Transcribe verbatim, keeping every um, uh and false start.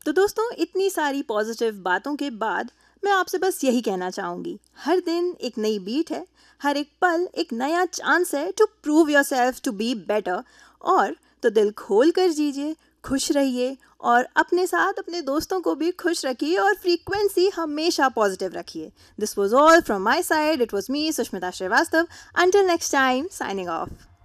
तो दोस्तों, इतनी सारी पॉजिटिव बातों के बाद मैं आपसे बस यही कहना चाहूँगी, हर दिन एक नई बीट है, हर एक पल एक नया चांस है to prove your self to be better. और तो दिल खोल कर जीजिए, खुश रहिए और अपने साथ अपने दोस्तों को भी खुश रखिए और फ्रीक्वेंसी हमेशा पॉजिटिव रखिए। This was all from my side, it was me Sushmita Srivastava. Until next time, signing off.